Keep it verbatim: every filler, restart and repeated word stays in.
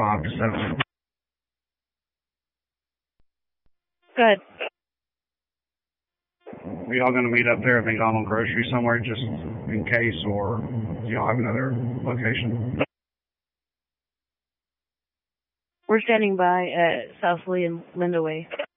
five to seven. Good. Are y'all going to meet up there at McDonald Grocery somewhere just in case, or do y'all have another location? We're standing by at South Lee and Linda Way.